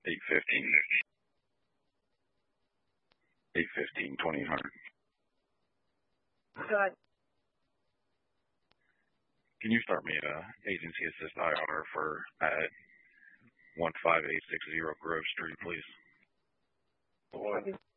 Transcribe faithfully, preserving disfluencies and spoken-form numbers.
eight fifteen. eight fifteen, twenty hundred. Good. Can you start me a agency assist I R for at one five eight six zero Grove Street, please? What?